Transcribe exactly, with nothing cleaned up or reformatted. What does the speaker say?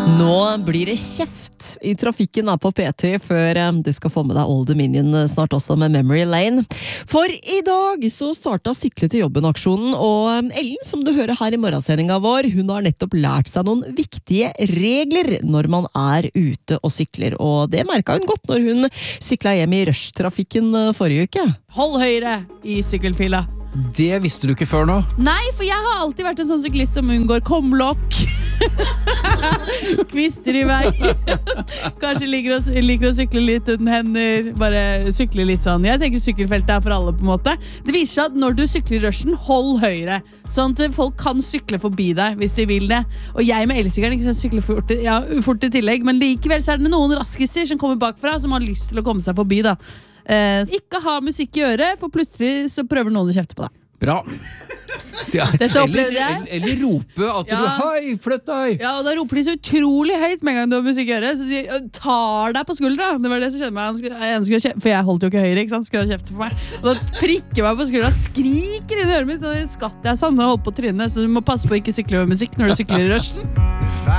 Nå blir det kjeft i trafikken her på P T før du skal få med deg Old Dominion snart også med Memory Lane. For i dag så startet Sykle til jobben-aksjonen, og Ellen, som du hører her i morgensendingen vår, hun har nettopp lært seg noen viktige regler når man er ute og sykler, og det merket hun godt når hun syklet hjem i rush-trafikken forrige uke. Hold høyre i sykkelfila. Det visste du ikke før nå? Nei, for jeg har alltid vært en sånn syklist som unngår komlokk. Kvister i vei. Kanskje liker å, liker å sykle litt uten hender. Bare sykle litt sånn. Jeg tenker sykkelfeltet er for alle på en måte. Det viser seg at når du sykler i rushen, hold høyre. Sånn at folk kan sykle forbi deg hvis de vil det. Og jeg med elsykkelen ikke sånn sykler fort, ja, fort i tillegg. Men likevel så er det noen raskiser som kommer bakfra som har lyst til å komme seg forbi da. Eh, ikke ha musikk i øret, for plutselig så prøver noen å kjefte på deg. Bra. Ja, Dette opplevde jeg. Eller, eller rope at Ja. du, hei, flytt deg. Ja, og da roper de så utrolig høyt med en gang du har musikk i øret, så de tar deg på skuldra. Det var det som skjedde meg. Han skulle, han skulle kjefte, for jeg holdt jo ikke høyre, ikke sant? Skulle han kjefte på meg. Og da prikker meg på skuldra, skriker inn i øret mitt, og det skatt jeg sånn, og holdt på trynet, så du må passe på å ikke sykle med musikk når du sykler i rushen.